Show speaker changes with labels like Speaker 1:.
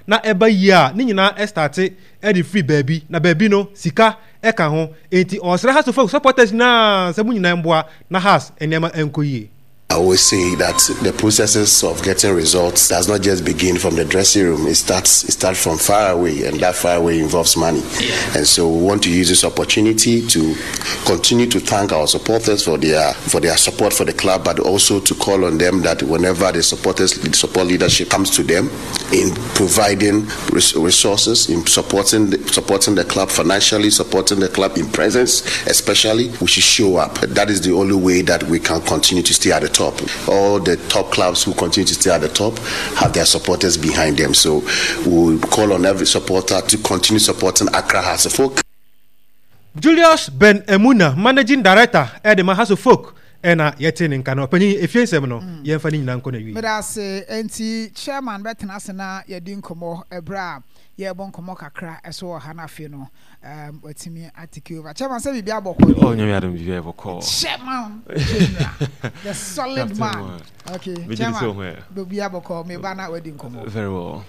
Speaker 1: na eba yia ni nyina estarte e di free baby na baby no sika e ka ho enti osre Hearts of Oak supporters na se mu nyina mboa na Hearts enema enkoyie.
Speaker 2: I always say that the processes of getting results does not just begin from the dressing room. It starts from far away, and that far away involves money. And so we want to use this opportunity to continue to thank our supporters for their support for the club, but also to call on them that whenever the support leadership comes to them in providing resources, in supporting the club financially, supporting the club in presence, especially, we should show up. That is the only way that we can continue to stay at the top. All the top clubs who continue to stay at the top have their supporters behind them. So we'll call on every supporter to continue supporting Accra Hearts of Oak.
Speaker 1: Julius Ben Emuna, Managing Director at the Hearts of Oak. Ena yete ne nka no panyi efiensem no yemfa ni nyina nko na wi
Speaker 3: me da se enti chairman betena se na yedi nkomo ebra ye bon komo kakra eso ha na afi no otimi atiki over chairman say bibia boko
Speaker 4: oh nyame adam bibia boko
Speaker 3: chairman the solid man okay chairman bibia boko me ba na wedi nkomo
Speaker 4: very well